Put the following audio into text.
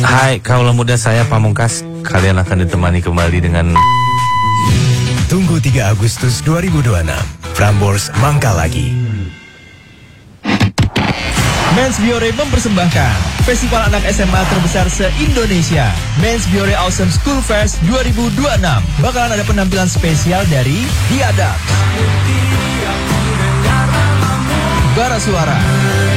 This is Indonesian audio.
Hai kaula muda, saya Pamungkas. Kalian akan ditemani kembali dengan Tunggu 3 Agustus 2026 Prambors Mangka lagi. Men's Biore mempersembahkan Festival Anak SMA terbesar se-Indonesia, Men's Biore Awesome School Fest 2026. Bakalan ada penampilan spesial dari The Adams, Bara Suara,